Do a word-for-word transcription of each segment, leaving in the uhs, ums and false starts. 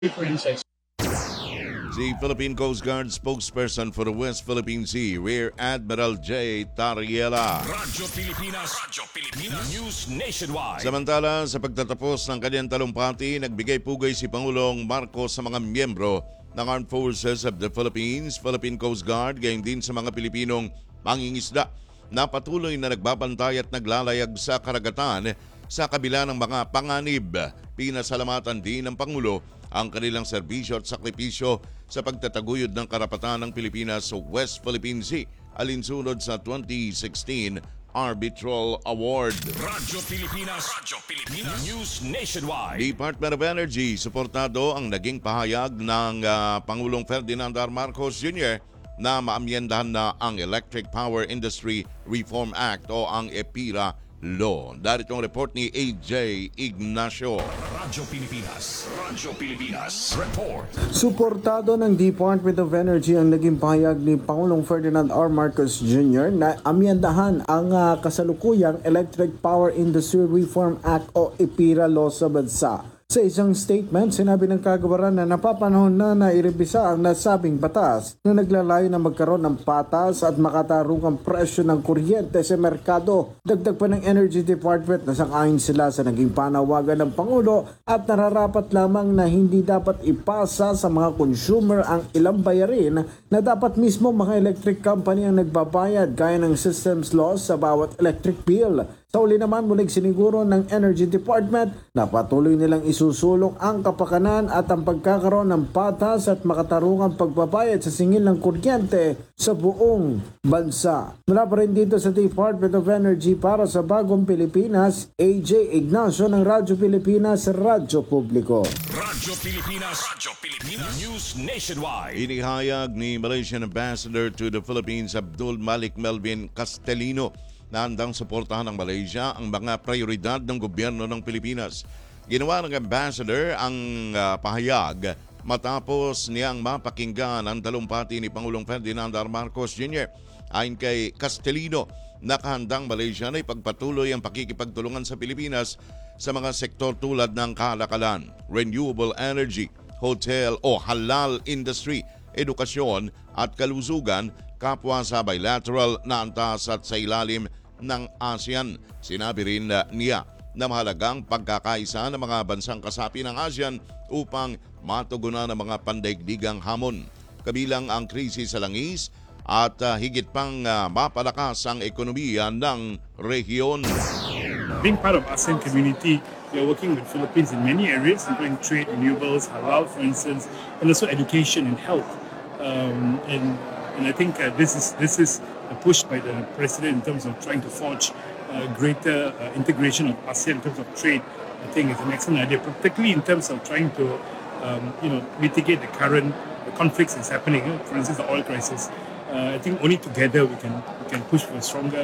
For insights. Si Philippine Coast Guard spokesperson for the West Philippine Sea, Rear Admiral J. Tariela. Radyo Pilipinas, Radyo Pilipinas, News Nationwide. Samantala, sa pagtatapos ng kanyang talumpati, nagbigay pugay si Pangulong Marcos sa mga miyembro ng Armed Forces of the Philippines, Philippine Coast Guard, gayon din sa mga Pilipinong mangingisda na patuloy na nagbabantay at naglalayag sa karagatan sa kabila ng mga panganib. Pinasalamatan din ng Pangulo ang kanilang serbisyo at sakripisyo sa pagtataguyod ng karapatan ng Pilipinas sa West Philippine Sea, alinsunod sa twenty sixteen Arbitral Award. Radyo Pilipinas, Radyo Pilipinas, News Nationwide. Department of Energy, suportado ang naging pahayag ng uh, Pangulong Ferdinand R. Marcos Junior na maamyendahan na ang Electric Power Industry Reform Act o ang EPIRA Law. Darito ang report ni A J Ignacio. Radyo Pilipinas, Radyo Pilipinas, Report. Suportado ng Department of Energy ang naging pahayag ni Pangulong Ferdinand R. Marcos Junior na amyendahan ang uh, kasalukuyang Electric Power Industry Reform Act o EPIRA Law sa bansa. Sa isang statement, sinabi ng kagawaran na napapanahon na nairebisa ang nasabing batas na naglalayo na magkaroon ng patas at makatarungang presyo ng kuryente sa merkado. Dagdag pa ng Energy Department na sang-ayon sila sa naging panawagan ng Pangulo at nararapat lamang na hindi dapat ipasa sa mga consumer ang ilang bayarin na dapat mismo mga electric company ang nagbabayad gaya ng systems loss sa bawat electric bill. Sa uli naman, muling siniguro ng Energy Department na patuloy nilang isusulong ang kapakanan at ang pagkakaroon ng patas at makatarungang pagbabayad sa singil ng kuryente sa buong bansa. Mula pa rin dito sa Department of Energy para sa Bagong Pilipinas, A J Ignacio ng Radyo Pilipinas, Radyo Publiko. Radyo Pilipinas, Radyo Pilipinas, News Nationwide. Inihayag ni Malaysian Ambassador to the Philippines Abdul Malik Melvin Castellino na handang suportahan ng Malaysia ang mga prioridad ng gobyerno ng Pilipinas. Ginawa ng ambassador ang uh, pahayag matapos niyang mapakinggan ang talumpati ni Pangulong Ferdinand R. Marcos Junior Ayon kay Castellino, nakahandang Malaysia na ipagpatuloy ang pakikipagtulungan sa Pilipinas sa mga sektor tulad ng kalakalan, renewable energy, hotel o halal industry, edukasyon at kalusugan, kapwa sa bilateral na antas at sa ilalim ng ASEAN. Sinabi rin uh, niya na mahalagang pagkakaisa ng mga bansang kasapi ng ASEAN upang matugunan ang mga pandaigdigang hamon, kabilang ang krisis sa langis at uh, higit pang uh, mapalakas ang ekonomiya ng rehiyon. Being part of ASEAN community, we are working with Philippines in many areas, including trade, renewables, halal, for instance, and also education and health. Um, and and I think uh, this is this is a push by the president in terms of trying to forge uh, greater uh, integration of ASEAN in terms of trade. I think it's an excellent idea, particularly in terms of trying to um, you know mitigate the current the conflicts that's happening. For instance, the oil crisis. Uh, I think only together we can we can push for a stronger.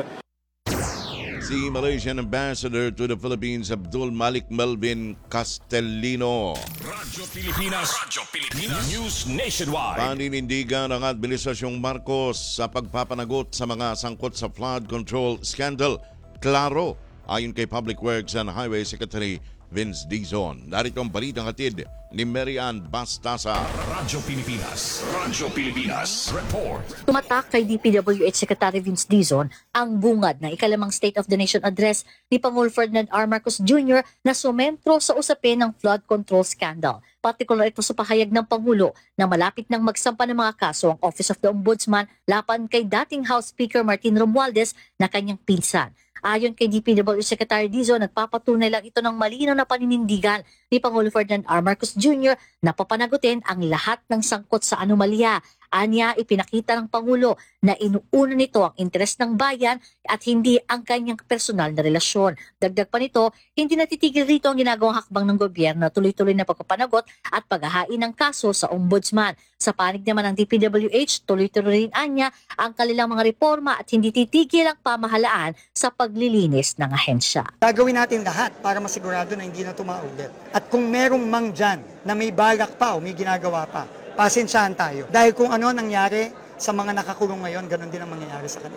Si Malaysian Ambassador to the Philippines Abdul Malik Melvin Castellino. Radyo Pilipinas, Radyo Pilipinas, News Nationwide. Paninindigan ng Administrasyong Marcos sa pagpapanagot sa mga sangkot sa flood control scandal. Klaro, ayon kay Public Works and Highway Secretary Vince Dizon. Narito ang balitang hatid ni Marian Bastasa. Radyo Pilipinas, Radyo Pilipinas, Report. Tumatak kay D P W H Secretary Vince Dizon ang bungad ng ikalimang State of the Nation Address ni Pangulong Ferdinand R. Marcos Junior na sumentro sa usapin ng flood control scandal. Partikular ito sa pahayag ng Pangulo na malapit nang magsampa ng mga kaso ang Office of the Ombudsman laban kay dating House Speaker Martin Romualdez na kanyang pinsan. Ayon kay D P W Secretary Dizon, nagpapatunay lang ito ng malinaw na paninindigan ni Pangulong Ferdinand R. Marcos Junior na papanagutin ang lahat ng sangkot sa anomalya. Anya, ipinakita ng Pangulo na inuuna nito ang interes ng bayan at hindi ang kanyang personal na relasyon. Dagdag pa nito, hindi natitigil rito ang ginagawang hakbang ng gobyerno na tuloy-tuloy na pagpapanagot at paghahain ng kaso sa ombudsman. Sa panig naman ng D P W H, tuloy-tuloy rin anya ang kanilang mga reforma at hindi titigil ang pamahalaan sa paglilinis ng ahensya. Gagawin natin lahat para masigurado na hindi na tumaulit. At kung merong mang dyan na may balak pa o may ginagawa pa, pasensyahan tayo. Dahil kung ano nangyari sa mga nakakulong ngayon, ganun din ang mangyayari sa kanila.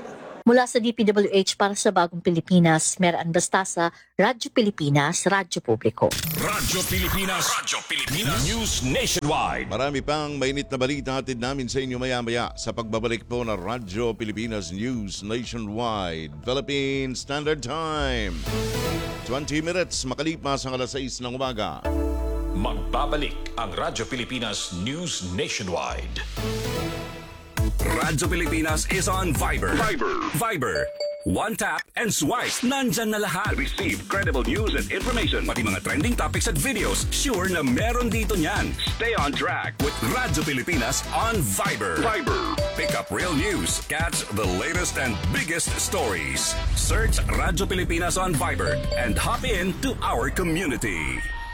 Mula sa D P W H para sa Bagong Pilipinas, Meran Bastasa, Radyo Pilipinas, Radyo Publiko. Radyo Pilipinas. Radyo Pilipinas. News Nationwide. Marami pang mainit na balita hatid namin sa inyo maya-maya sa pagbabalik po ng Radyo Pilipinas News Nationwide. Philippine Standard Time. twenty minutes makalipas ang alas sais ng umaga. Magbabalik ang Radyo Pilipinas News Nationwide. Radyo Pilipinas is on Viber. Viber. Viber. One tap and swipe. Nandyan na lahat. Receive credible news and information. Pati mga trending topics at videos. Sure na meron dito niyan. Stay on track with Radyo Pilipinas on Viber. Viber. Pick up real news. Catch the latest and biggest stories. Search Radyo Pilipinas on Viber and hop in to our community.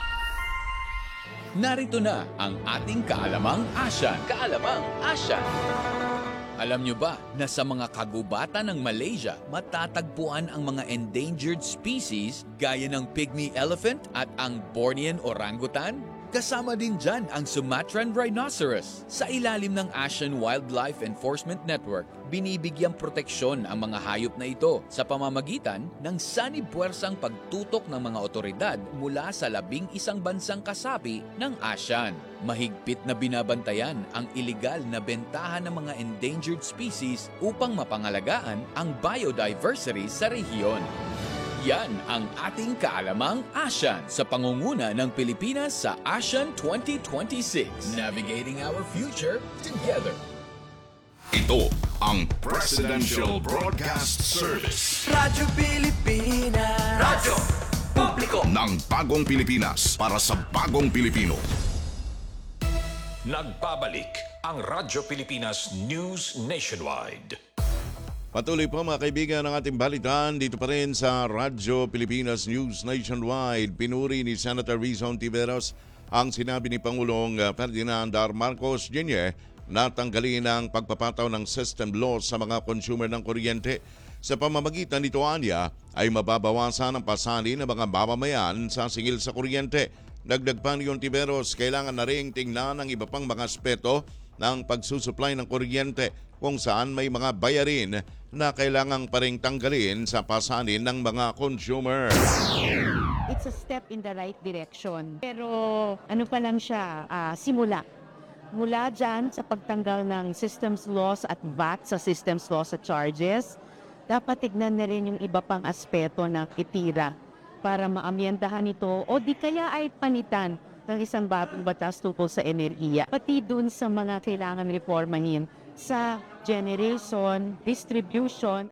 Narito na ang ating kaalamang Asyan. Kaalamang Asyan. Alam nyo ba na sa mga kagubatan ng Malaysia, matatagpuan ang mga endangered species gaya ng pygmy elephant at ang Bornean orangutan? Kasama din dyan ang Sumatran rhinoceros. Sa ilalim ng Asian Wildlife Enforcement Network, binibigyang proteksyon ang mga hayop na ito sa pamamagitan ng sanibuersang pagtutok ng mga otoridad mula sa labing isang bansang kasapi ng ASEAN. Mahigpit na binabantayan ang iligal na bentahan ng mga endangered species upang mapangalagaan ang biodiversity sa rehiyon. Yan ang ating kaalamang ASEAN sa pangunguna ng Pilipinas sa ASEAN twenty twenty-six. Navigating our future together. Ito ang Presidential Broadcast Service Radyo Pilipinas. Radyo Publiko ng Bagong Pilipinas para sa Bagong Pilipino. Nagbabalik ang Radyo Pilipinas News Nationwide. Patuloy po mga kaibigan ng ating balitaan dito pa rin sa Radyo Pilipinas News Nationwide. Pinuri ni Senator Rizon Tiveros ang sinabi ni Pangulong Ferdinand R. Marcos Junior na tanggalin ang pagpapataw ng system loss sa mga consumer ng kuryente. Sa pamamagitan nito anya ay mababawasan ang pasali ng mga mamamayan sa singil sa kuryente. Dagdag pa ni Tiveros, kailangan na rin tingnan ang iba pang mga aspeto ng pagsusupply ng kuryente kung saan may mga bayarin na kailangang pa ring tanggalin sa pasanin ng mga consumer. It's a step in the right direction. Pero ano pa lang siya, ah, simula. Mula dyan sa pagtanggal ng systems loss at V A T sa systems loss at charges, dapat tignan na rin yung iba pang aspeto ng itira para maamyendahan ito o di kaya ay panitan ng isang bagong batas tungkol sa enerhiya. Pati dun sa mga kailangan reformahin sa generation, distribution.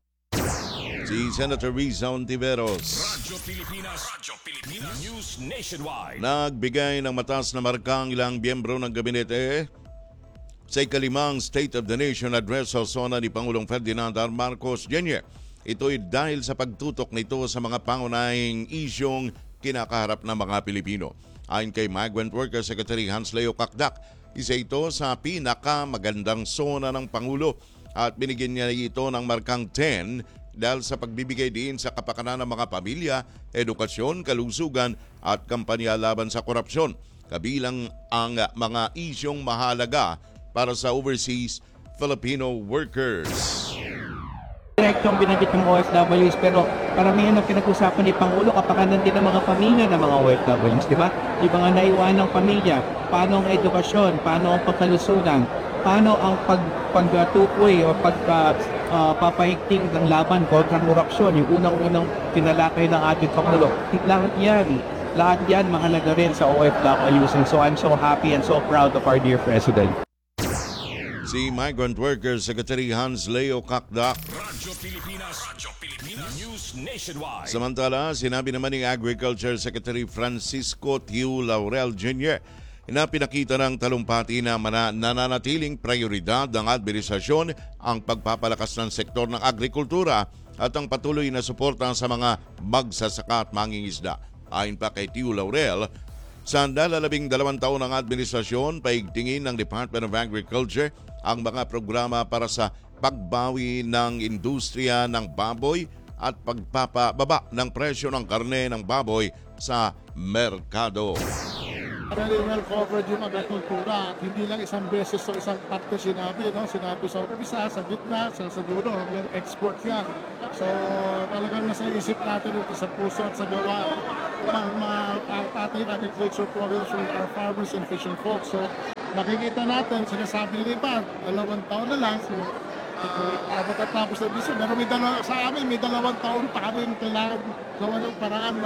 Si Senator Rizon Tiveros Radyo Pilipinas. Radyo Pilipinas News Nationwide. nagbigay ng mataas na marka ang ilang miyembro ng gabinete sa ikalimang State of the Nation Address sa zona ni Pangulong Ferdinand R. Marcos Junior Ito'y dahil sa pagtutok nito sa mga pangunahing isyong kinakaharap ng mga Pilipino. Ayon kay Migrant Worker Secretary Hans Leo Kakdak, isa ito sa pinakamagandang zona ng Pangulo at binigyan niya ito ng markang ten dahil sa pagbibigay din sa kapakanan ng mga pamilya, edukasyon, kalusugan at kampanya laban sa korupsyon. Kabilang ang mga isyong mahalaga para sa overseas Filipino workers. Direktong binanggit ng O F Ws pero paramihan ng pinag-usapan ni Pangulo kapakanan din ng mga pamilya ng mga O F Ws, di ba? Yung mga naiwan ng pamilya, paano ang edukasyon, paano ang pagkalusugan, paano ang pag pagtukoy o pagpapahigting uh, ng laban kontra korupsyon, yung unang-unang tinalakay ng ating Pangulo. Lahat yan, lahat yan mahalaga rin sa O F Ws. And so I'm so happy and so proud of our dear President. Si Migrant Workers Secretary Hans Leo Kakdak. Radyo Pilipinas. Radyo Pilipinas News Nationwide. Samantala, sinabi naman ni Agriculture Secretary Francisco Tiu Laurel Junior na pinakita ng talumpati na mana, nananatiling prioridad ng administrasyon ang pagpapalakas ng sektor ng agrikultura at ang patuloy na suporta sa mga magsasaka at mangingisda. Ayon pa kay Tiu Laurel, sa dalalabing dalawang taon ng administrasyon, paigtingin ng Department of Agriculture ang mga programa para sa pagbawi ng industriya ng baboy at pagpapababa ng presyo ng karne ng baboy sa merkado. very well covered yung agrikultura at hindi lang isang beses o isang parte sinabi, no? Sinabi sa umpisa, sa gitna, sa sa dulo, hanggang export yan. So talagang nasa isip natin ito sa puso at sa gawa ng mga ating agriculture programs with our farmers and fishing folks. So makikita natin, sinasabi nila iba, dalawang taon na lang, so, uh, matatapos na dito. Pero may dalawa, sa amin, may dalawang taon pa kami kailangan gawa ng paraan.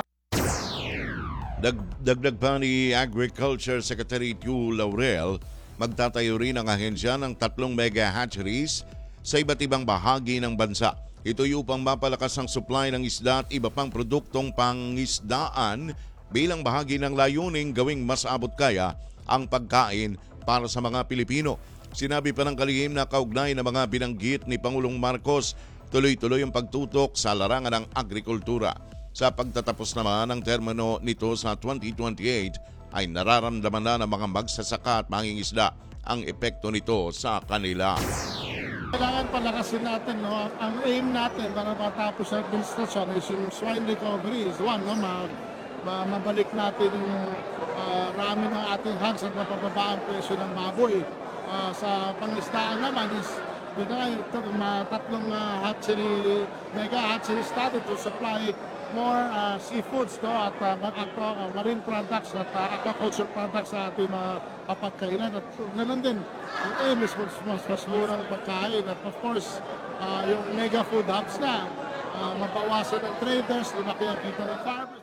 Dag dagdag pa ni Agriculture Secretary Tew Laurel, magtatayo rin ang ahensya ng tatlong mega hatcheries sa iba't ibang bahagi ng bansa. Ito upang mapalakas ang supply ng isda at iba pang produktong pangisdaan bilang bahagi ng layuning gawing mas abot kaya ang pagkain para sa mga Pilipino. Sinabi pa ng kalihim na kaugnay na mga binanggit ni Pangulong Marcos, tuloy-tuloy ang pagtutok sa larangan ng agrikultura. Sa pagtatapos naman ng termino nito sa twenty twenty-eight ay nararamdaman na ng mga magsasaka at mangingisda ang epekto nito sa kanila. Kailangan palakasin natin, no? Ang aim natin para matapos sa administrasyon is yung swine recovery is one, no? Ma ma mabalik natin yung uh, rami ng ating hogs at mapababa ang presyo ng baboy. Uh, sa pangisdaan naman is yun na, yung tatlong uh, hatchery, mega hatchery started to supply more uh, seafoods, no, at uh, aqua, uh, marine products at uh, aquaculture products sa ating mga uh, pagkainan. At ganoon din, ang aim is mas, mas, mas murang pagkain. At of course, uh, yung mega food hubs na, uh, mabawasan ng traders, lumaki ang kita ng farmers.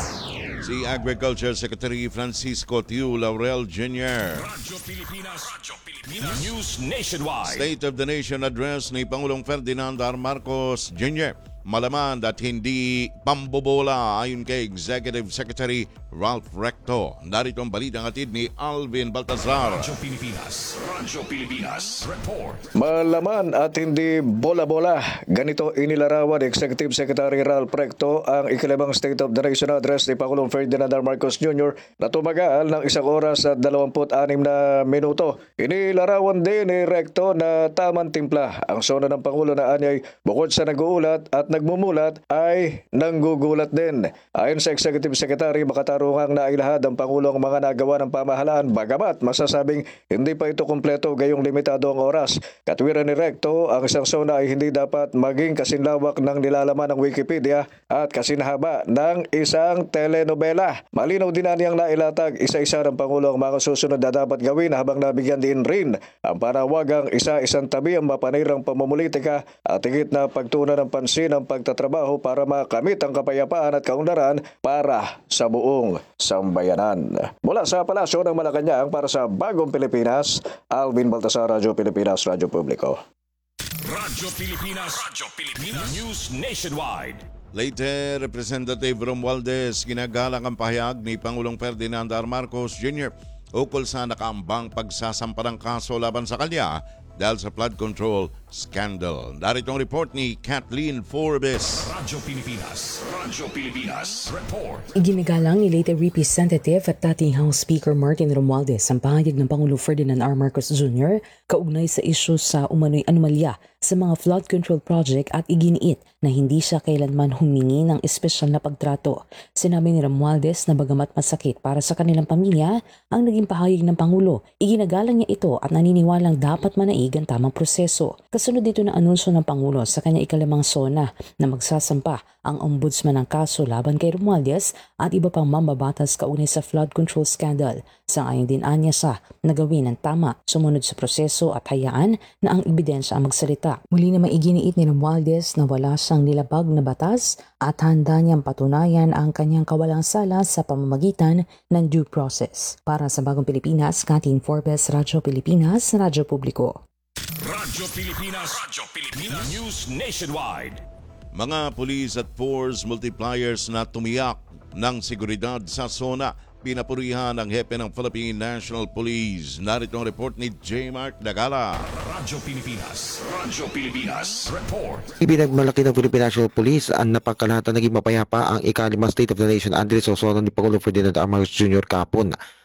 Si Agriculture Secretary Francisco Tew Laurel Junior Radyo Pilipinas, Radyo Pilipinas, News Nationwide. State of the Nation Address ni Pangulong Ferdinand R. Marcos Junior Malaman at hindi pambobola ayon kay Executive Secretary Ralph Recto. Narito ang balitang atid ni Alvin Baltazar. Radyo Pilipinas, Radyo Pilipinas, Report. Malaman at hindi bola-bola. Ganito inilarawan ni Executive Secretary Ralph Recto ang ikalabang State of the Nation Address ni Pangulong Ferdinand R. Marcos Junior na tumagal ng isang oras at dalawamput anim na minuto. Inilarawan din ni Recto na tamang timpla ang sona ng Pangulo na anyay bukod sa nag-uulat at nagmumulat ay nanggugulat din. Ayon sa Executive Secretary, makatarungang nailahad ang Pangulo ang mga nagawa ng pamahalaan bagamat masasabing hindi pa ito kumpleto gayong limitado ang oras. Katwiran ni Recto, ang isang sona ay hindi dapat maging kasinlawak ng nilalaman ng Wikipedia at kasinahaba ng isang telenovela. Malinaw din na niyang nailatag isa-isa ng Pangulo ang mga susunod na dapat gawin habang nabigyan din rin ang panawagang isa-isang tabi ang mapanirang pamumulitika at higit na pagtuunan ng pansin ang pagtatrabaho para makamit ang kapayapaan at kaunlaran para sa buong sambayanan. Mula sa Palasyo ng Malacanang para sa Bagong Pilipinas, Alvin Baltasar, Radyo Pilipinas, Radyo Publiko. Radyo Pilipinas, Radyo Pilipinas, News Nationwide. Leyte Representative Romualdez ginagalang ang pahayag ni Pangulong Ferdinand R. Marcos Junior ukol sa nakaambang pagsasampa ng kaso laban sa kanya dahil sa flood control scandal. Narito ang report ni Kathleen Forbes. Radyo Pilipinas, Radyo Pilipinas, Report. Iginagalang ni Leyte Representative at dating House Speaker Martin Romualdez ang pahayag ng Pangulo Ferdinand R. Marcos Junior kaugnay sa isyu sa umano'y anomalya sa mga flood control project at iginiit na hindi siya kailanman humingi ng espesyal na pagtrato. Sinabi ni Romualdez na bagamat masakit para sa kanilang pamilya ang naging pahayag ng Pangulo, iginagalang niya ito at naniniwalang dapat manaig ang tamang proseso. Kasunod dito na anunsyo ng Pangulo sa kanya ikalimang sona na magsasampa ang ombudsman ng kaso laban kay Romualdez at iba pang mambabatas kaugnay sa flood control scandal. Sangayon din anya siya na gawin ang tama sumunod sa proseso at hayaan na ang ebidensya ang magsalita. Muli na maiginiit ni Romualdez na wala siyang nilabag na batas at handa niyang patunayan ang kanyang kawalang sala sa pamamagitan ng due process. Para sa Bagong Pilipinas, Kathleen Forbes, Radyo Pilipinas, Radyo Publiko. Radyo Pilipinas, Radyo Pilipinas, News Nationwide. Mga pulis at force multipliers na tumiyak ng seguridad sa zona, pinapurihan ang hepe ng Philippine National Police. Narito ang report ni J. Mark Dagala. Radyo Pilipinas, Radyo Pilipinas, Report. Ibinagmalaki ng Philippine National Police ang napagkalahatan naging mapayapa ang ikalimang State of the Nation address o zona ni Pangulong Ferdinand R. Marcos Junior kapon.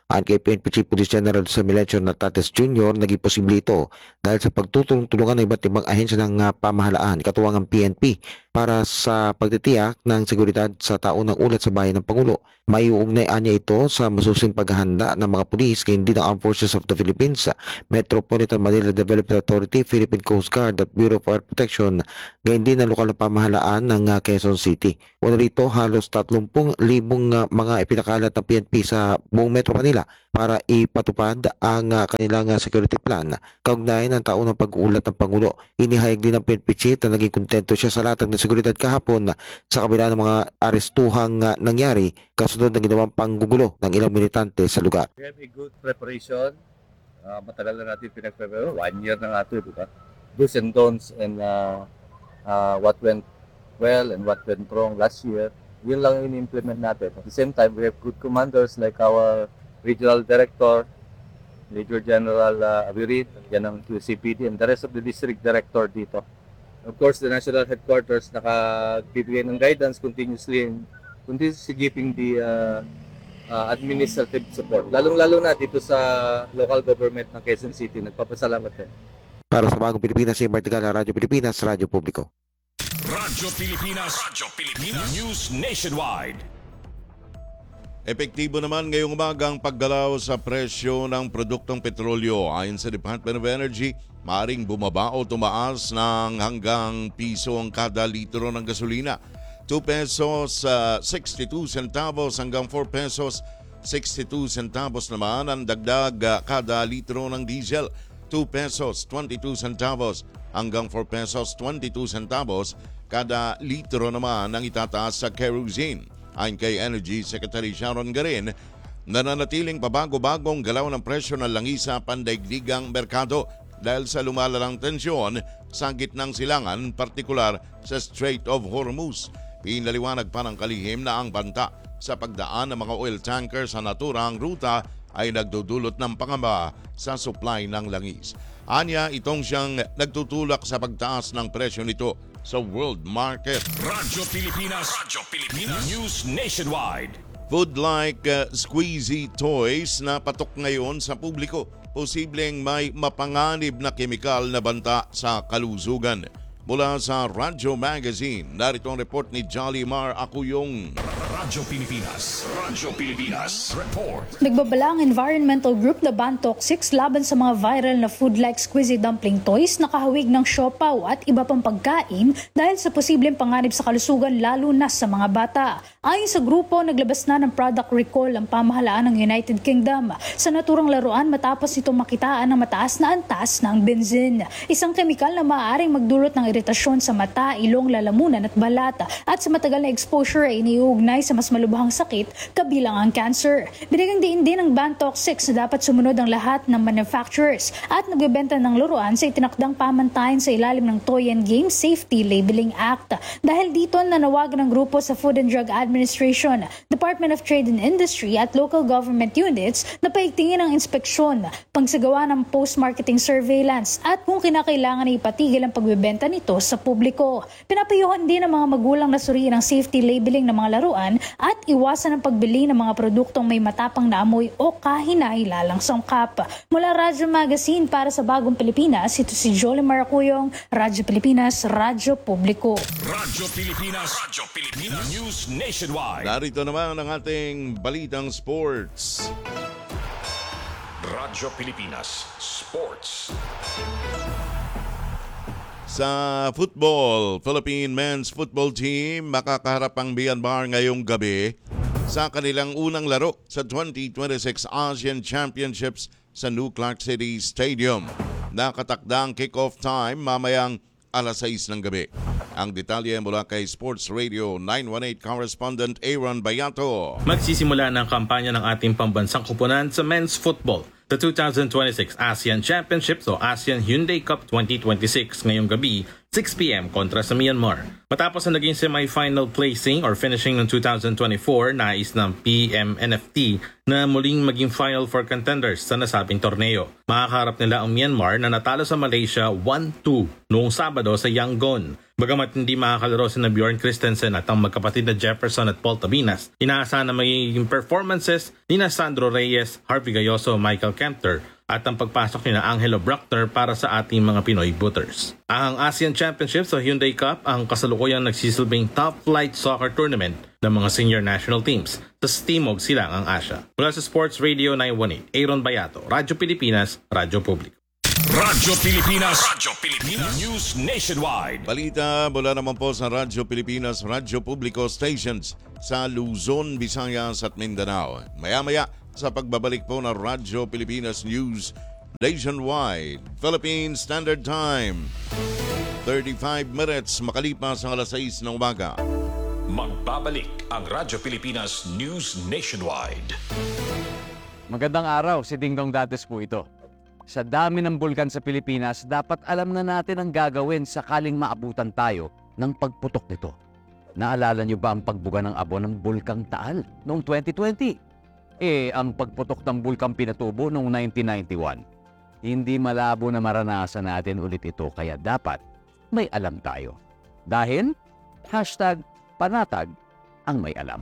Ang kay P N P Chief Police General sa Milencio Natates Junior, naging posible ito dahil sa pagtutulong-tulungan ng iba't ibang ahensya ng uh, pamahalaan, katuwang ang P N P, para sa pagtitiyak ng seguridad sa taunang ulat sa bayan ng Pangulo. May uugnay-an niya ito sa masusing paghahanda ng mga pulis kay hindi ng Armed Forces of the Philippines, Metropolitan Manila Development Authority, Philippine Coast Guard at Bureau of Fire Protection, gayon din ang lokal na pamahalaan ng uh, Quezon City. Una rito, halos tatlumpu libong uh, mga ipinakalat ng P N P sa buong Metro Manila para ipatupad ang uh, kanilang uh, security plan. Kaugnayan ng taunang pag-uulat ng Pangulo, inihayag din ng P N P Chief na naging kontento siya sa latag ng seguridad kahapon sa kabila ng mga arestuhang uh, nangyari kasunod ng ginawang panggugulo ng ilang militante sa lugar. We have a good preparation. Uh, matagal na natin pinag-prepare. One year na nga ito, di ba? Do's and don'ts and uh, uh, what went well and what went wrong last year. Yun lang yung in-implement natin. At the same time, we have good commanders like our Regional Director, Major General uh, Abirit, yan ang Q C P D, and the rest of the District Director dito. Of course, the National Headquarters nakabibigay ng guidance continuously and continuously giving the uh, uh, administrative support. Lalong-lalo na dito sa local government ng Quezon City. Nagpapasalamat din. Para sa Bagong Pilipinas, si Martigala, Radyo Pilipinas, Radyo Publiko. Radyo Pilipinas, Radyo Pilipinas, News Nationwide. Epektibo naman ngayong umaga ang paggalaw sa presyo ng produktong petrolyo. Ayon sa Department of Energy, maaaring bumaba o tumaas ng hanggang piso ang kada litro ng gasolina. two pesos uh, sixty-two centavos hanggang four pesos sixty-two centavos naman ang dagdag uh, kada litro ng diesel. two pesos twenty-two centavos hanggang four pesos twenty-two centavos kada litro naman ang itataas sa kerosene. Ayon kay Energy Secretary Sharon Garin, nananatiling pabago-bagong galaw ng presyo ng langis sa pandaigdigang merkado dahil sa lumalalang tensyon sa gitnang silangan, partikular sa Strait of Hormuz. Pinaliwanag pa ng kalihim na ang banta sa pagdaan ng mga oil tanker sa naturang ruta ay nagdudulot ng pangamba sa supply ng langis. Anya, itong siyang nagtutulak sa pagtaas ng presyo nito sa world market. Radyo Pilipinas, Radyo Pilipinas, News Nationwide. Food like uh, squeezy toys na patok ngayon sa publiko. Posibleng may mapanganib na kemikal na banta sa kalusugan. Mula sa Radyo Magazine, narito ang report ni Jolly Mar Acuyong. Radyo Pilipinas, Radyo Pilipinas, report. Nagbabala ang environmental group na Bantok six laban sa mga viral na food like squeezy dumpling toys na kahawig ng siopaw at iba pang pagkain dahil sa posibleng panganib sa kalusugan lalo na sa mga bata. Ayon sa grupo, naglabas na ng product recall ang pamahalaan ng United Kingdom sa naturang laruan matapos itong makitaan ng mataas na antas ng benzene. Isang kemikal na maaaring magdulot ng iritasyon sa mata, ilong, lalamunan at balat at sa matagal na exposure ay iniuugnay sa mas malubhang sakit kabilang ang cancer. Binigang diin din ng Bantok six na dapat sumunod ang lahat ng manufacturers at nagbebenta ng laruan sa itinakdang pamantayan sa ilalim ng Toy and Game Safety Labeling Act. Dahil dito, nanawagan ng grupo sa Food and Drug Administration, Department of Trade and Industry at local government units na paigtingin ang inspeksyon, pagsagawa ng post-marketing surveillance at kung kinakailangan ay ipatigil ang pagbebenta nito sa publiko. Pinapayuhan din ng mga magulang na suriin ang safety labeling ng mga laruan at iwasan ang pagbili ng mga produktong may matapang na amoy o kahinahilalang sangkap. Mula Radyo Magazine para sa Bagong Pilipinas, ito si Jolie Maracuyong, Radyo Pilipinas, Radyo Publiko. Radyo Pilipinas, Radyo Pilipinas, News Nationwide. Narito naman ang ating balitang sports. Radyo Pilipinas Sports. Sa football, Philippine men's football team makakaharap ang Myanmar ngayong gabi sa kanilang unang laro sa twenty twenty-six Asian Championships sa New Clark City Stadium. Nakatakda ang kick-off time mamayang alas sais ng gabi. Ang detalye mula kay Sports Radio nine one eight correspondent Aaron Bayato. Magsisimula ng kampanya ng ating pambansang kupunan sa men's football. The two thousand twenty-six ASEAN Championships o ASEAN Hyundai Cup twenty twenty-six ngayong gabi six p.m. kontra sa Myanmar. Matapos ang naging semi-final placing or finishing ng two thousand twenty-four, nais ng P M N F T na muling maging final for contenders sa nasabing torneo. Makakaharap nila ang Myanmar na natalo sa Malaysia one two noong Sabado sa Yangon. Bagamat hindi makakalaro si na Bjorn Christensen at ang magkapatid na Jefferson at Paul Tabinas, inaasahan na magiging performances ni na Sandro Reyes, Harvey Gayoso, Michael Kempter at ang pagpasok ni na Angelo Bruckner para sa ating mga Pinoy booters. Ang ASEAN Championship sa Hyundai Cup ang kasalukuyang nagsisilbing top flight soccer tournament ng mga senior national teams sa Timog Silangang Asya. Mula sa Sports Radio nine one eight, Aaron Bayato, Radyo Pilipinas, Radyo Publiko. Radyo Pilipinas. Radyo Pilipinas. News Nationwide. Balita mula naman po sa Radyo Pilipinas, Radyo Publiko stations sa Luzon, Visayas at Mindanao. Maya-maya sa pagbabalik po ng Radyo Pilipinas News Nationwide. Philippine Standard Time. thirty-five minutes makalipas ang alas sais ng umaga. Magbabalik ang Radyo Pilipinas News Nationwide. Magandang araw, si Dingdong Dates po ito. Sa dami ng bulkan sa Pilipinas, dapat alam na natin ang gagawin sakaling maabutan tayo ng pagputok nito. Naalala niyo ba ang pagbuga ng abo ng Bulkang Taal noong twenty twenty? Eh, ang pagputok ng Bulkang Pinatubo noong nineteen ninety-one. Hindi malabo na maranasan natin ulit ito, kaya dapat may alam tayo. Dahil, hashtag panatag ang may alam.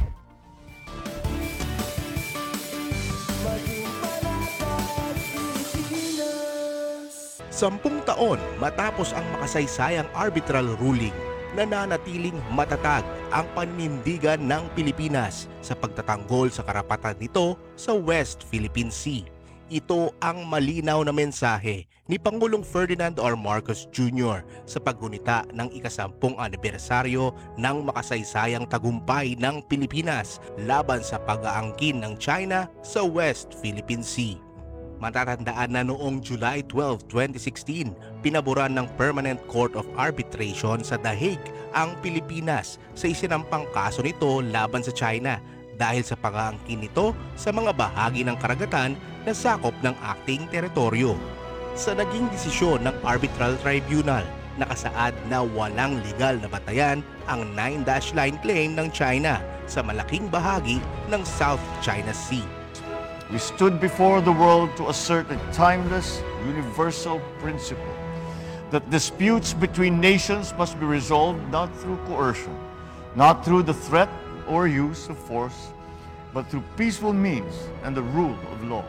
Sampung taon matapos ang makasaysayang arbitral ruling, nananatiling matatag ang paninindigan ng Pilipinas sa pagtatanggol sa karapatan nito sa West Philippine Sea. Ito ang malinaw na mensahe ni Pangulong Ferdinand R. Marcos Junior sa paggunita ng ikasampung anibersaryo ng makasaysayang tagumpay ng Pilipinas laban sa pag-aangkin ng China sa West Philippine Sea. Matatandaan na noong July twelfth, twenty sixteen, pinaboran ng Permanent Court of Arbitration sa The Hague ang Pilipinas sa isinampang kaso nito laban sa China dahil sa pag-aangkin nito sa mga bahagi ng karagatan na sakop ng ating teritoryo. Sa naging desisyon ng Arbitral Tribunal, nakasaad na walang legal na batayan ang nine dash line claim ng China sa malaking bahagi ng South China Sea. We stood before the world to assert a timeless, universal principle that disputes between nations must be resolved not through coercion, not through the threat or use of force, but through peaceful means and the rule of law.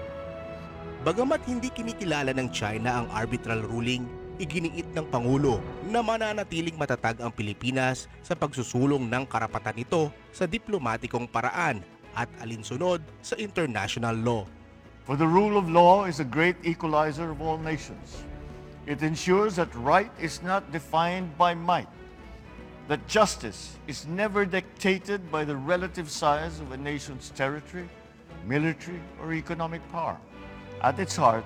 Bagamat hindi kinikilala ng China ang arbitral ruling, iginiit ng Pangulo na mananatiling matatag ang Pilipinas sa pagsusulong ng karapatan nito sa diplomatikong paraan at alinsunod sa international law. For the rule of law is a great equalizer of all nations. It ensures that right is not defined by might, that justice is never dictated by the relative size of a nation's territory, military, or economic power. At its heart,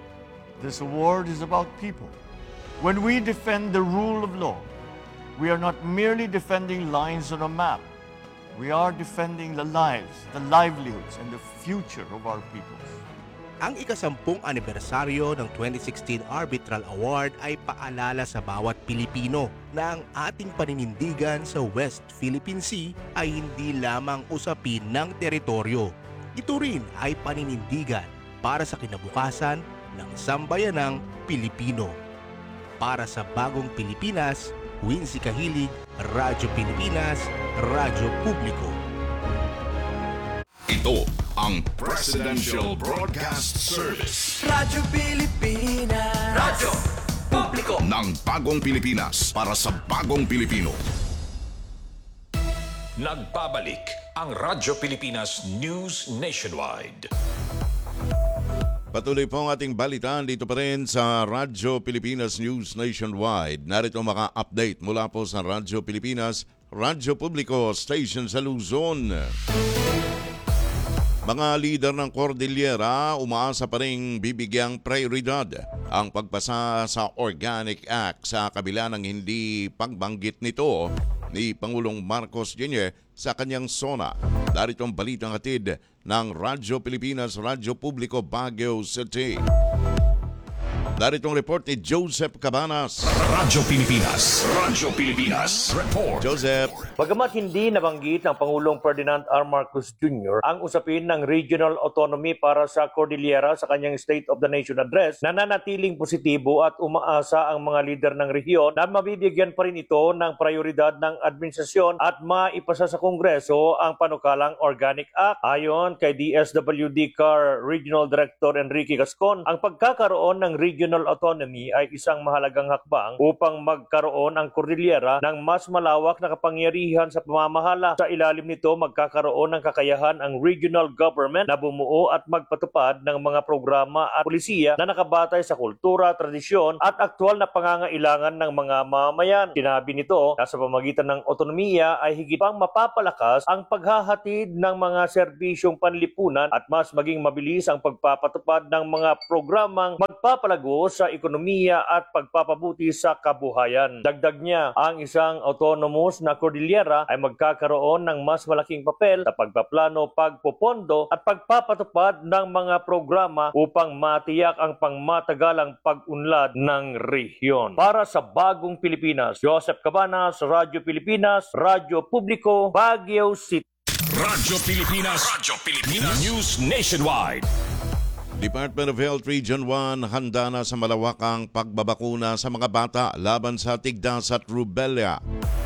this award is about people. When we defend the rule of law, we are not merely defending lines on a map. We are defending the lives, the livelihoods, and the future of our peoples. Ang ikasampung anibersaryo ng twenty sixteen Arbitral Award ay paalala sa bawat Pilipino na ang ating paninindigan sa West Philippine Sea ay hindi lamang usapin ng teritoryo. Ito rin ay paninindigan para sa kinabukasan ng sambayanang Pilipino. Para sa bagong Pilipinas, Wincy Kahilig, Radyo Pilipinas, Radyo Publiko. Ito ang Presidential Broadcast Service. Radyo Pilipinas. Radyo Publiko. Ng bagong Pilipinas para sa bagong Pilipino. Nagbabalik ang Radyo Pilipinas News Nationwide. Patuloy po ang ating balitaan dito pa rin sa Radyo Pilipinas News Nationwide. Narito mga update mula po sa Radyo Pilipinas, Radyo Publiko Station sa Luzon. Mga lider ng Cordillera umaasa pa rin bibigyang prioridad ang pagpasa sa Organic Act sa kabila ng hindi pagbanggit nito ni Pangulong Marcos Junior sa kanyang sona. Darito ang balitang hatid ng Radyo Pilipinas, Radyo Publiko, Baguio City. Narito ang report ni Joseph Cabanas. Radyo Pilipinas. Radyo Pilipinas. Report. Joseph. Bagamat hindi nabanggit ng Pangulong Ferdinand R. Marcos Junior ang usapin ng regional autonomy para sa Cordillera sa kanyang State of the Nation address, nananatiling positibo at umaasa ang mga lider ng rehiyon na mabibigyan pa rin ito ng prioridad ng administrasyon at maipasa sa Kongreso ang panukalang Organic Act. Ayon kay D S W D C A R Regional Director Enrique Gascon, ang pagkakaroon ng regional autonomy ay isang mahalagang hakbang upang magkaroon ang Cordillera ng mas malawak na kapangyarihan sa pamamahala. Sa ilalim nito, magkakaroon ng kakayahan ang regional government na bumuo at magpatupad ng mga programa at polisiya na nakabatay sa kultura, tradisyon at aktwal na pangangailangan ng mga mamamayan. Sinabi nito na sa pamagitan ng otonomiya ay higit pang mapapalakas ang paghahatid ng mga serbisyong panlipunan at mas maging mabilis ang pagpapatupad ng mga programang magpapalago sa ekonomiya at pagpapabuti sa kabuhayan. Dagdag niya, ang isang autonomous na Cordillera ay magkakaroon ng mas malaking papel sa pagpaplano, pagpopondo at pagpapatupad ng mga programa upang matiyak ang pangmatagalang pag-unlad ng rehiyon. Para sa Bagong Pilipinas, Joseph Cabanas, Radyo Pilipinas, Radyo Publiko, Baguio City. Radyo Pilipinas. Radyo Pilipinas. News Nationwide. Department of Health Region one handa na sa malawakang pagbabakuna sa mga bata laban sa tigdas at rubella.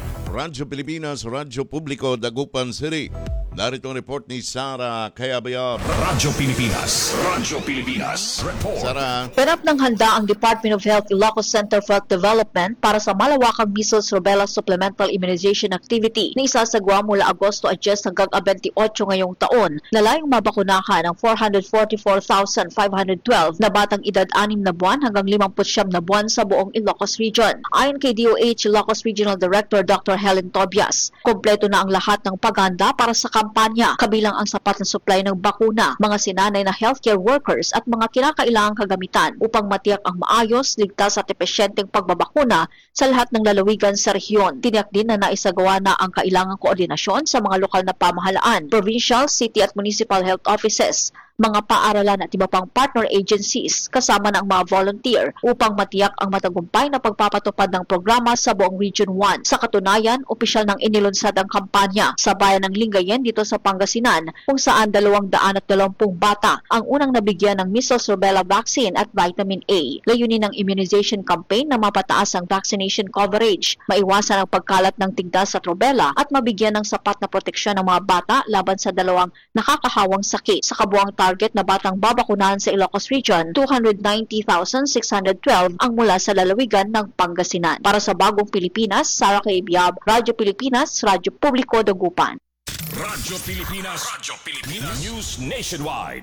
Radyo Pilipinas, Radyo Publiko, Dagupan City. Narito ang report ni Sara Kayabayab. Radyo Pilipinas. Radyo Pilipinas. Report. Sara. Ganap ng handa ang Department of Health Ilocos Center for Health Development para sa malawakang measles rubella supplemental immunization activity na isasagawa mula Agosto ten hanggang twenty-eight ngayong taon na layong mabakunahan ang four hundred forty-four thousand five hundred twelve na batang edad anim na buwan hanggang fifty-nine na buwan sa buong Ilocos Region. Ayon kay D O H Ilocos Regional Director Doctor Helen Tobias, kompleto na ang lahat ng paghahanda para sa kampanya, kabilang ang sapat na supply ng bakuna, mga sinanay na healthcare workers at mga kinakailangang kagamitan upang matiyak ang maayos, ligtas at epesyenteng pagbabakuna sa lahat ng lalawigan sa rehiyon. Tiniyak din na naisagawa na ang kailangang koordinasyon sa mga lokal na pamahalaan, provincial, city at municipal health offices, mga paaralan at iba pang partner agencies kasama ng mga volunteer upang matiyak ang matagumpay na pagpapatupad ng programa sa buong Region one. Sa katunayan, opisyal nang inilunsad ang kampanya sa bayan ng Lingayen dito sa Pangasinan kung saan dalawang daan at dalawampung bata ang unang nabigyan ng measles rubella vaccine at vitamin A. Layunin ng immunization campaign na mapataas ang vaccination coverage, maiwasan ang pagkalat ng tigdas at rubella at mabigyan ng sapat na proteksyon ng mga bata laban sa dalawang nakakahawang sakit. Sa kabuang target na batang babakunahan sa Ilocos Region, two hundred ninety thousand six hundred twelve ang mula sa lalawigan ng Pangasinan. Para sa Bagong Pilipinas, Sara Kaibiyab, Radyo Pilipinas, Radyo Publiko, Dagupan. Radyo Pilipinas. Radyo Pilipinas. News Nationwide.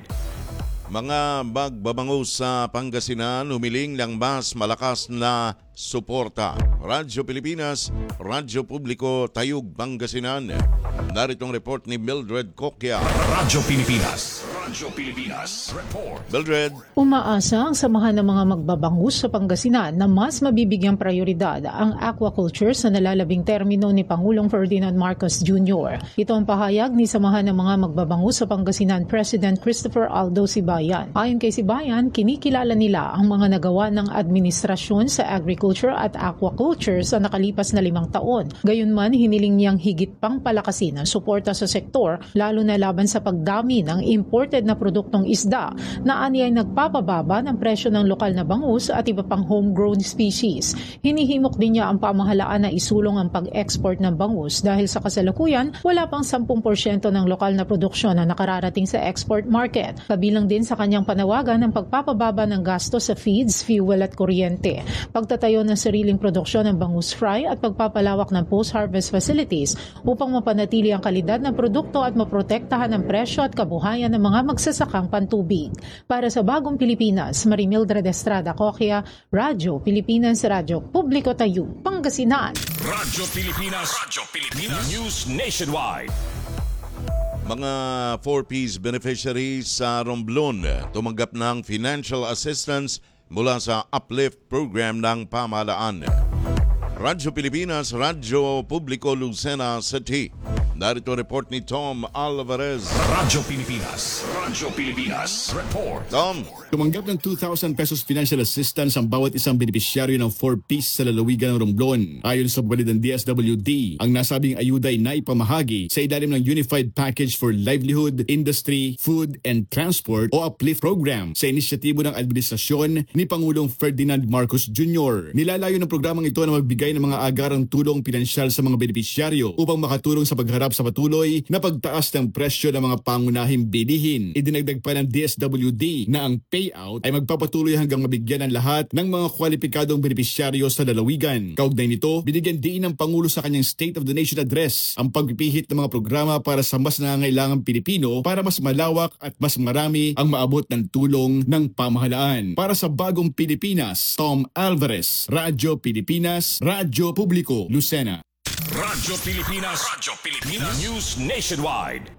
Mga magbabango sa Pangasinan humiling ng mas malakas na suporta. Radyo Pilipinas, Radyo Publiko, Tayug, Pangasinan. Narito ang report ni Mildred Coquia. Radyo Pilipinas. Radyo Pilipinas. Report. Mildred. Umaasa ang samahan ng mga magbabangus sa Pangasinan na mas mabibigyang prioridad ang aquaculture sa nalalabing termino ni Pangulong Ferdinand Marcos Junior Ito ang pahayag ni samahan ng mga magbabangus sa Pangasinan President Christopher Aldo Sibayan. Ayon kay Sibayan, kinikilala nila ang mga nagawa ng administrasyon sa agriculture at aquaculture sa nakalipas na limang taon. Gayunman, hiniling niyang higit pang palakasin ang suporta sa sektor, lalo na laban sa pagdami ng imported na produktong isda na ani ay nagpapababa ng presyo ng lokal na bangus at iba pang homegrown species. Hinihimok din niya ang pamahalaan na isulong ang pag-export ng bangus dahil sa kasalukuyan wala pang ten percent ng lokal na produksyon na nakararating sa export market. Kabilang din sa kanyang panawagan ng pagpapababa ng gasto sa feeds, fuel at kuryente, pagtatayo ng sariling produksyon ng bangus fry at pagpapalawak ng post-harvest facilities upang mapanatili ang kalidad ng produkto at maprotektahan ang presyo at kabuhayan ng mga magsasakang pantubig. Para sa Bagong Pilipinas, Marimildred Estrada Coquia, Radyo Pilipinas, Radyo Publiko, Tayug, Pangasinan. Radyo Pilipinas. Radyo Pilipinas. News Nationwide. Mga four Ps beneficiaries sa Romblon tumanggap ng financial assistance mula sa Uplift program ng pamahalaan. Radyo Pilipinas, Radyo Publiko, Lucena City. Narito ang report ni Tom Alvarez. Radyo Pilipinas. Radyo Pilipinas. Report. Tom. Tumanggap ng two thousand pesos financial assistance ang bawat isang benepisyaryo ng four piece sa lalawigan ng Romblon. Ayon sa balid ng D S W D, ang nasabing ayuda ay naipamahagi sa ilalim ng Unified Package for Livelihood, Industry, Food and Transport o UPLIFT program sa inisyatibo ng administrasyon ni Pangulong Ferdinand Marcos Junior Nilalayo ng programang ito na magbigay ng mga agarang tulong pinansyal sa mga benepisyaryo upang makatulong sa pagharap sa patuloy na pagtaas ng presyo ng mga pangunahing bilihin. Idinagdag pa ng D S W D na ang payout ay magpapatuloy hanggang mabigyan ng lahat ng mga kwalipikadong benepisyaryo sa lalawigan. Kaugnay nito, binigyan din ng Pangulo sa kanyang State of the Nation Address ang pagpipihit ng mga programa para sa mas nangangailangang Pilipino para mas malawak at mas marami ang maabot ng tulong ng pamahalaan. Para sa Bagong Pilipinas, Tom Alvarez, Radyo Pilipinas, Radyo Publiko, Lucena. Radyo Pilipinas. Radyo Pilipinas. News Nationwide.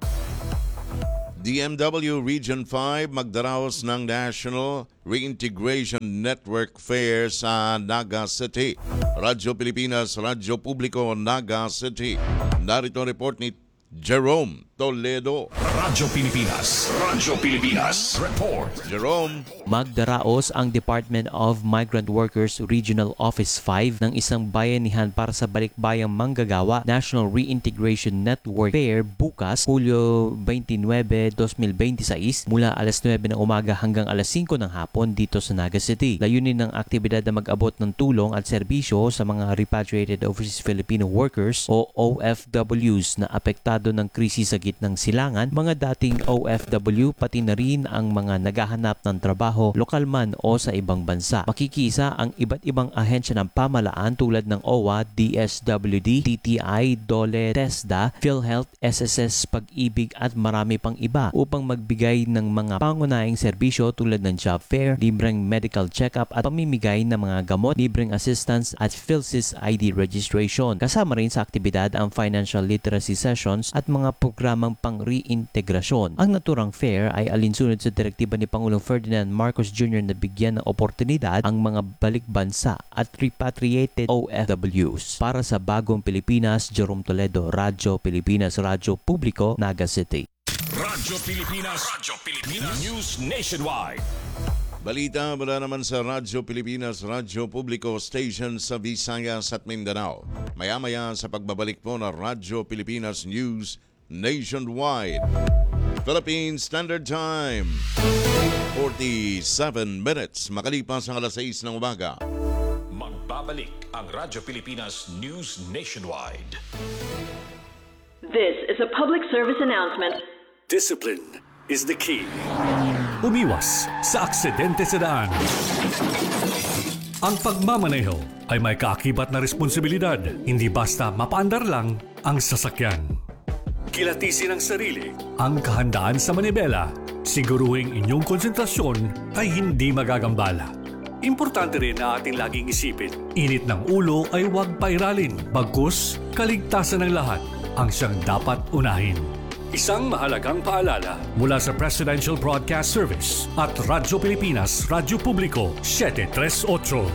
D M W Region five magdaraos ng National Reintegration Network Fair sa Naga City. Radyo Pilipinas, Radyo Publiko, Naga City. Narito ang report ni Jerome Toledo. Radyo Pilipinas. Radyo Pilipinas. Report. Jerome. Magdaraos ang Department of Migrant Workers Regional Office five ng isang bayanihan para sa balikbayang manggagawa National Reintegration Network Fair bukas, Hulyo twenty-nine, twenty twenty-six mula alas nuwebe ng umaga hanggang alas singko ng hapon dito sa Naga City. Layunin ng aktibidad na mag-abot ng tulong at serbisyo sa mga repatriated overseas Filipino workers o O F Ws na apektado ng krisis sa gitnang silangan, mga dating O F W pati na rin ang mga naghahanap ng trabaho lokal man o sa ibang bansa. Makikisa ang iba't ibang ahensya ng pamahalaan tulad ng O W A, D S W D, T T I, DOLE, TESDA, PhilHealth, S S S, Pag-ibig at marami pang iba upang magbigay ng mga pangunahing serbisyo tulad ng job fair, libreng medical check-up at pamimigay ng mga gamot, libreng assistance at PhilSys I D registration. Kasama rin sa aktibidad ang financial literacy sessions at mga programang pang-reintegrasyon. Ang naturang fair ay alinsunod sa direktiba ni Pangulong Ferdinand Marcos Junior na bigyan ng oportunidad ang mga balikbansa at repatriated O F Ws. Para sa Bagong Pilipinas, Jerome Toledo, Radyo Pilipinas, Radyo Publiko, Naga City. Radyo Pilipinas. Radyo Pilipinas. News Nationwide. Balita mula naman sa Radyo Pilipinas, Radyo Publiko Station sa Visayas at Mindanao. Maya-maya sa pagbabalik po ng Radyo Pilipinas News Nationwide. Philippine Standard Time, forty-seven minutes makalipas ang alas sais ng umaga. Magbabalik ang Radyo Pilipinas News Nationwide. This is a public service announcement. Discipline is the key. Umiwas sa aksidente sa daan. Ang pagmamaneho ay may kaakibat na responsibilidad, hindi basta mapaandar lang ang sasakyan. Kilatisin ang sarili, ang kahandaan sa manibela, siguruhing inyong konsentrasyon ay hindi magagambala. Importante rin na ating laging isipin, init ng ulo ay huwag pairalin, bagkus kaligtasan ng lahat ang siyang dapat unahin. Isang mahalagang paalala mula sa Presidential Broadcast Service at Radyo Pilipinas, Radyo Publiko, seven thirty-eight.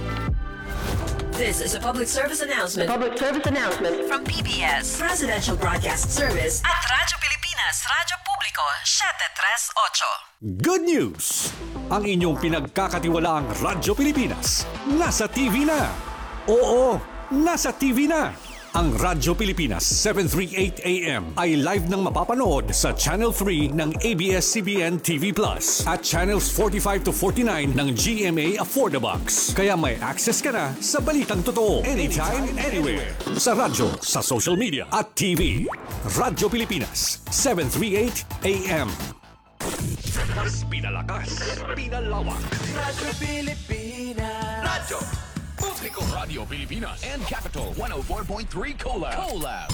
This is a public service announcement. A public service announcement from P B S, Presidential Broadcast Service at Radyo Pilipinas, Radyo Publiko, seven thirty-eight. Good news! Ang inyong pinagkakatiwalaang Radyo Pilipinas nasa T V na. Oo, nasa T V na. Ang Radyo Pilipinas seven thirty-eight A M ay live nang mapapanood sa Channel three ng A B S C B N T V Plus at Channels forty-five to forty-nine ng G M A Affordabox. Kaya may access ka na sa balitang totoo anytime, anywhere. Sa radyo, sa social media at T V. Radyo Pilipinas seven thirty-eight A M. Mas pinalakas, pinalawak. Radyo Pilipinas. Radyo Publiko, Radio Pilipinas and Capital one oh four point three Collab. Collab.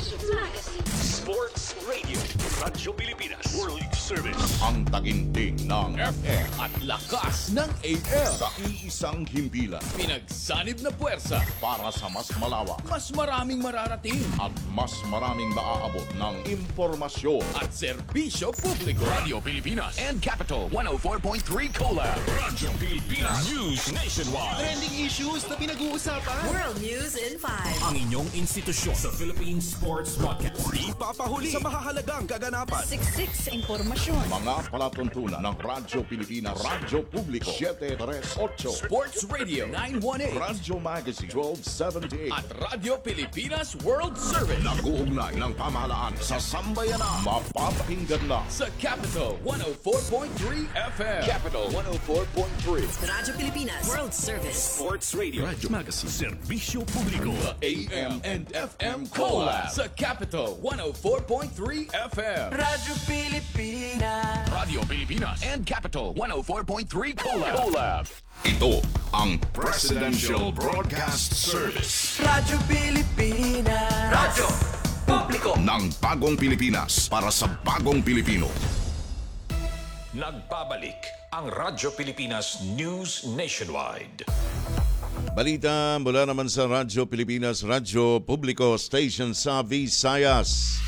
Sports Radio. Radyo Pilipinas. World Service. Ang taginting ng F M at lakas ng A M. Sa iisang himpilan. Pinagsanib na puwersa para sa mas malawak. Mas maraming mararating. At mas maraming maaabot ng impormasyon. At serbisyo publiko. Radio Pilipinas and Capital one oh four point three Collab. Radyo Pilipinas. News Nationwide. Trending issues that pinag-uusapan. World News in five. Ang inyong institusyon sa Philippine Sports Podcast. Ipapahuli sa mahahalagang kaganapan. Siksik sa impormasyon. Mga palatuntunan ng Radyo Pilipinas, Radyo Publiko, seven three eight. Sports Radio nine one eight. Radyo Magazine, twelve seventy-eight. At Radyo Pilipinas World Service. Nag-uugnay ng pamahalaan sa sambayanan. Mapapakinggan na Sa Capital one oh four point three F M. Capital one oh four point three. Radyo Pilipinas World Service. Sports Radio. Radyo Magazine. Serbisyo Publiko. A M and F M Collab. Sa Capital one oh four point three F M. Radyo Pilipinas. Radio Pilipinas and Capital one oh four point three Collab. Collab. ito ang Presidential Broadcast Service Radyo Pilipinas. Radyo Publiko ng bagong Pilipinas para sa bagong Pilipino. Nagbabalik ang Radyo Pilipinas News Nationwide. Balita mula naman sa Radyo Pilipinas, Radyo Publiko Station sa Visayas.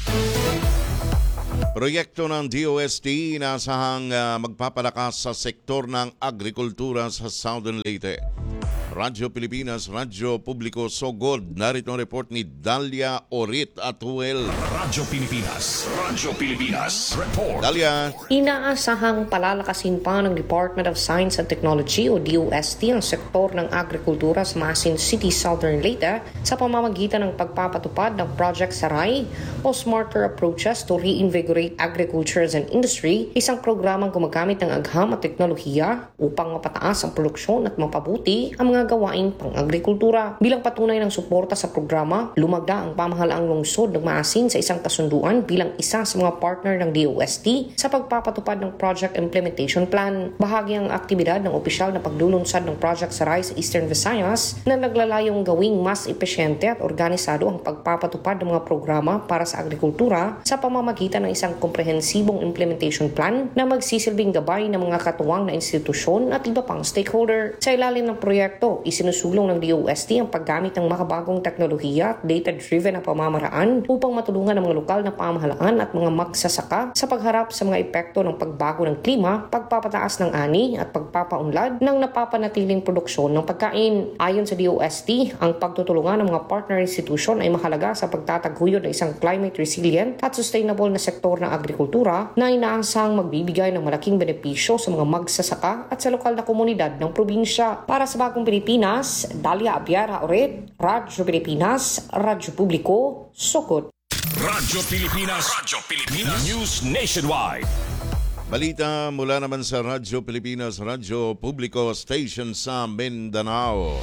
Proyekto ng D O S T inasahang uh, magpapalakas sa sektor ng agrikultura sa Southern Leyte. Radyo Pilipinas, Radyo Publiko Sogod. Narito ang report ni Dalia Orit Atuel. Radyo Pilipinas, Radyo Pilipinas Report. Dalia. Inaasahang palalakasin pa ng Department of Science and Technology o D O S T ang sektor ng agrikultura sa Masin City, Southern Leyte sa pamamagitan ng pagpapatupad ng Project Saray o Smarter Approaches to Reinvigorate Agriculture as an Industry, isang programang gumagamit ng agham at teknolohiya upang mapataas ang produksyon at mapabuti ang mga gawaing pang-agrikultura. Bilang patunay ng suporta sa programa, lumagda ang pamahalaang lungsod ng Maasin sa isang kasunduan bilang isa sa mga partner ng D O S T sa pagpapatupad ng Project Implementation Plan. Bahagi ang aktibidad ng opisyal na paglulunsad ng Project Saray sa Eastern Visayas na naglalayong gawing mas epesyente at organisado ang pagpapatupad ng mga programa para sa agrikultura sa pamamagitan ng isang komprehensibong implementation plan na magsisilbing gabay ng mga katuwang na institusyon at iba pang stakeholder. Sa ilalim ng proyekto, isinusulong ng D O S T ang paggamit ng makabagong teknolohiya at data-driven na pamamaraan upang matulungan ang mga lokal na pamahalaan at mga magsasaka sa pagharap sa mga epekto ng pagbago ng klima, pagpapataas ng ani at pagpapaunlad ng napapanatiling produksyon ng pagkain. Ayon sa D O S T, ang pagtutulungan ng mga partner institution ay mahalaga sa pagtataguyod ng isang climate resilient at sustainable na sektor ng agrikultura na inaasang magbibigay ng malaking benepisyo sa mga magsasaka at sa lokal na komunidad ng probinsya. Para sa bagong Pilipinas, Dalia Abiara Oret, Radyo Pilipinas, Radyo Publiko, Sokot. Radyo Pilipinas, Radyo Pilipinas News Nationwide. Balita mula naman sa Radyo Pilipinas, Radyo Publiko Station sa Mindanao.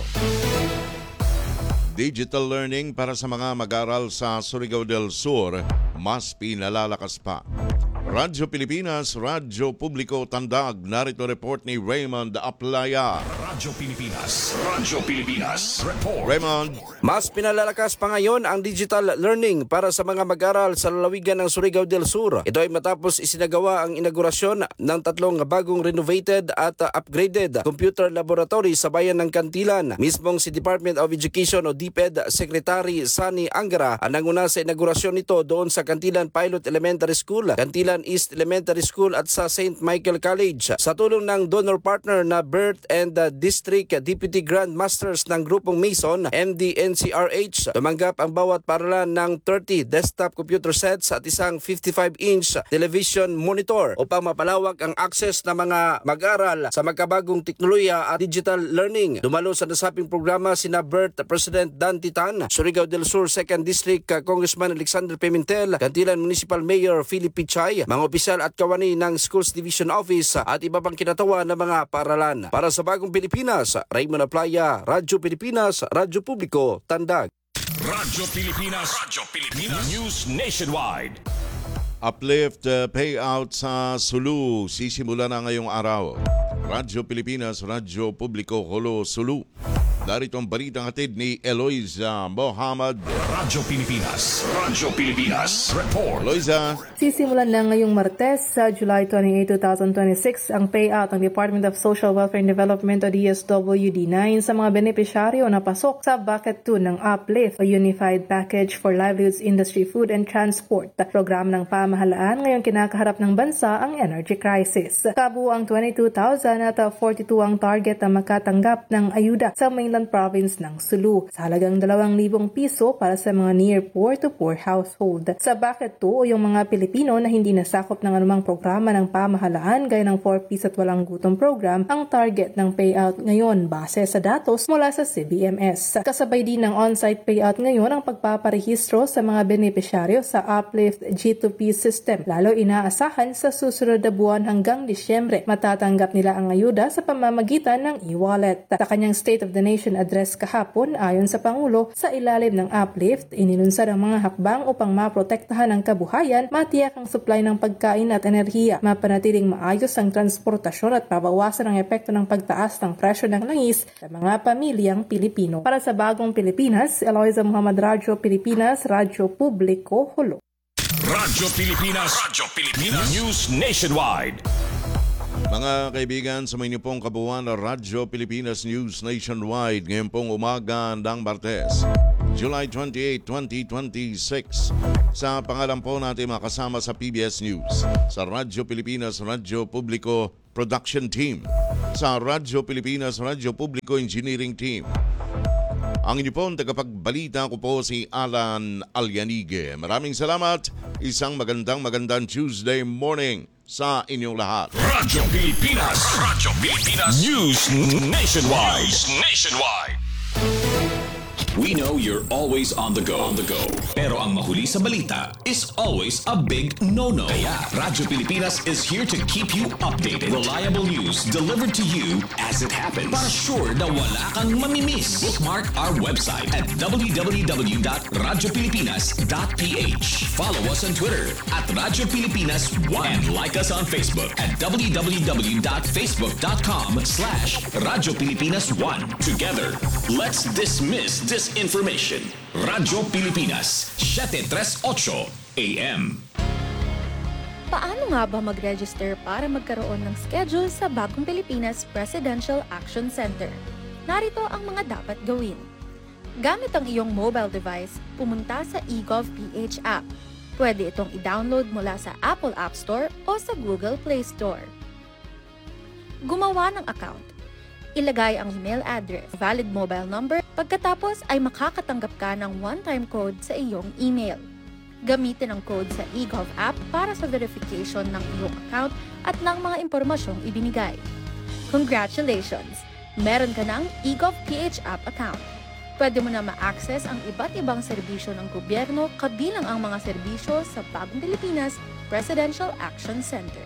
Digital learning para sa mga mag-aral sa Surigao del Sur mas pinalalakas pa. Radyo Pilipinas, Radyo Publiko Tandag. Narito report ni Raymond Aplaya. Radyo Pilipinas, Radyo Pilipinas Report. Raymond. Mas pinalalakas pa ngayon ang digital learning para sa mga mag-aral sa lalawigan ng Surigao del Sur. Ito ay matapos isinagawa ang inaugurasyon ng tatlong bagong renovated at upgraded computer laboratory sa bayan ng Kantilan. Mismong si Department of Education o DepEd Secretary Sani Angara ang nanguna sa inaugurasyon nito doon sa Kantilan Pilot Elementary School, Kantilan East Elementary School at sa Saint Michael College. Sa tulong ng donor partner na Bert and the District Deputy Grand Masters ng Grupong Mason, M D N C R H, tumanggap ang bawat paralan ng thirty desktop computer sets at isang fifty-five inch television monitor upang mapalawak ang access ng mga mag-aral sa magkabagong teknolohiya at digital learning. Dumalo sa nasabing programa sina Bert President Dan Titan, Surigao del Sur second District Congressman Alexander Pimentel, Kantilan Municipal Mayor Philip Pichay, mga opisyal at kawani ng Schools Division Office at iba pang kinatawa ng mga paralan. Para sa bagong Pilipinas, Raymond Aplaya, Radyo Pilipinas, Radyo Publiko, Tandag. Radyo Pilipinas, Radyo Pilipinas News Nationwide. Uplift uh, payout sa Sulu. Sisimula na ngayong araw. Radyo Pilipinas, Radyo Publiko, Holo, Sulu. Darito ang balitang hatid ni Eloisa Mohamad. Radyo Pilipinas, Radyo Pilipinas Report. Eloisa. Sisimulan na ngayong Martes sa July twenty-eighth, twenty twenty-six ang payout ng Department of Social Welfare and Development o D S W D nine sa mga benepisyaryo na pasok sa Bucket two ng Uplift o Unified Package for Livelihoods Industry Food and Transport. Program ng pamahalaan ngayong kinakaharap ng bansa ang energy crisis. Kabuang twenty-two thousand at forty-two ang target na makatanggap ng ayuda sa may mainland province ng Sulu sa halagang dalawang libong piso para sa mga near poor to poor household. Sa Bucket two o yung mga Pilipino na hindi nasakop ng anumang programa ng pamahalaan gaya ng four Ps at walang gutom program ang target ng payout ngayon base sa datos mula sa C B M S. Kasabay din ng on-site payout ngayon ang pagpaparehistro sa mga benepisyaryo sa Uplift G two P system. Lalo inaasahan sa susunod na buwan hanggang Disyembre matatanggap nila ang ayuda sa pamamagitan ng e-wallet. Sa kanyang State of the Nation address kahapon, ayon sa Pangulo, sa ilalim ng Uplift, inilunsad ang mga hakbang upang maprotektahan ang kabuhayan, matiyak ang supply ng pagkain at enerhiya, mapanatiling maayos ang transportasyon at mabawasan ang epekto ng pagtaas ng presyo ng langis sa mga pamilyang Pilipino. Para sa Bagong Pilipinas, Eloisa Muhammad, Radyo Pilipinas, Radyo Publiko, Hulo. Radyo Pilipinas, Radyo Pilipinas News Nationwide. Mga kaibigan, sa mga pong kabuuan ng Radyo Pilipinas News Nationwide ngayon pong umaga ng Martes, July twenty-eighth, twenty twenty-six. Sa pangalan po natin makasama sa P B S News, sa Radyo Pilipinas Radyo Publiko Production Team, sa Radyo Pilipinas Radyo Publiko Engineering Team. Ang inyo pong tagapagbalita ko po si Alan Alyanige. Maraming salamat. Isang magandang magandang Tuesday morning sa inyong lahat. Radyo Pilipinas, Radyo Pilipinas News Nationwide. Nationwide. We know you're always on the go. On the go. Pero ang mahuli sa balita is always a big no-no. Kaya Radyo Pilipinas is here to keep you updated. Reliable news delivered to you as it happens. Para sure na wala kang mamimiss. Bookmark our website at w w w dot radyo pilipinas dot p h. Follow us on Twitter at Radyo Pilipinas one and like us on Facebook at w w w dot facebook dot com slash Radyo Pilipinas one. Together, let's dismiss this information. Radyo Pilipinas, seven thirty-eight A M. Paano nga ba mag-register para magkaroon ng schedule sa Bagong Pilipinas Presidential Action Center? Narito ang mga dapat gawin. Gamit ang iyong mobile device, pumunta sa eGovPH app. Pwede itong i-download mula sa Apple App Store o sa Google Play Store. Gumawa ng account. Ilagay ang email address, valid mobile number, pagkatapos ay makakatanggap ka ng one-time code sa iyong email. Gamitin ang code sa eGov app para sa verification ng iyong account at ng mga impormasyong ibinigay. Congratulations! Meron ka ng eGovPH app account. Pwede mo na ma-access ang iba't ibang serbisyo ng gobyerno kabilang ang mga serbisyo sa Bagong Pilipinas Presidential Action Center.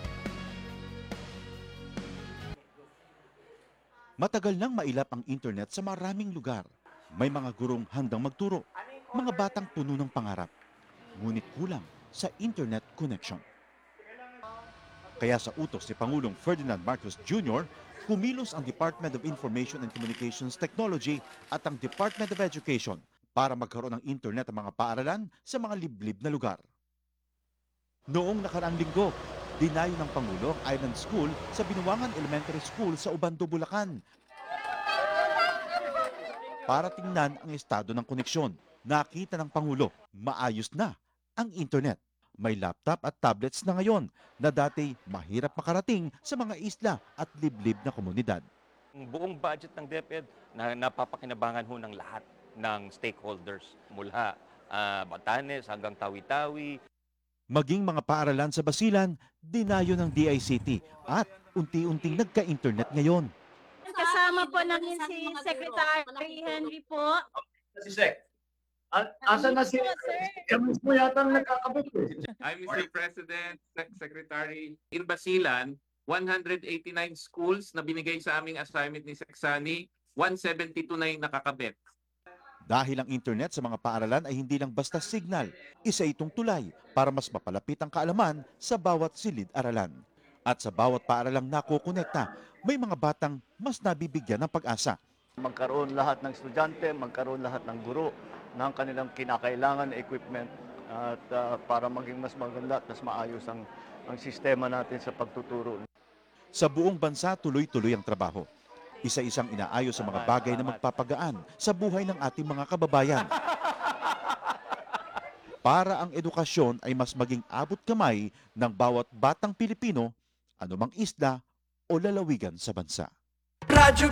Matagal nang mailap ang internet sa maraming lugar. May mga gurong handang magturo, mga batang puno ng pangarap. Ngunit kulang sa internet connection. Kaya sa utos ni Pangulong Ferdinand Marcos Junior, kumilos ang Department of Information and Communications Technology at ang Department of Education para magkaroon ng internet ang mga paaralan sa mga liblib na lugar. Noong nakaraang linggo, dinayo ng Pangulo ang Island School sa Binuangan Elementary School sa Ubando, Bulacan. Para tingnan ang estado ng koneksyon, nakita ng Pangulo, maayos na ang internet. May laptop at tablets na ngayon na dati mahirap makarating sa mga isla at liblib na komunidad. Ang buong budget ng DepEd na napapakinabangan ho ng lahat ng stakeholders mula uh, Batanes hanggang Tawi-Tawi. Maging mga paaralan sa Basilan, dinayo ng D I C T at unti-unting nagka-internet ngayon. Kasama po namin si Secretary Henry po. Si Sec, asan na si... Kami mo yata ang nagkakabot eh. I'm Mister President, Secretary. In Basilan, one hundred eighty-nine schools na binigay sa aming assignment ni Seksani, one seventy-two na yung nakakabit. Dahil ang internet sa mga paaralan ay hindi lang basta signal, isa itong tulay para mas mapalapit ang kaalaman sa bawat silid-aralan. At sa bawat paaralang nakokonekta, may mga batang mas nabibigyan ng pag-asa. Magkaroon lahat ng estudyante, magkaroon lahat ng guro ng kanilang kinakailangan na equipment at uh, para maging mas maganda at mas maayos ang, ang sistema natin sa pagtuturo. Sa buong bansa, tuloy-tuloy ang trabaho. Isa-isang inaayos sa mga bagay na magpapagaan sa buhay ng ating mga kababayan. Para ang edukasyon ay mas maging abot kamay ng bawat batang Pilipino, anumang isla o lalawigan sa bansa. Radyo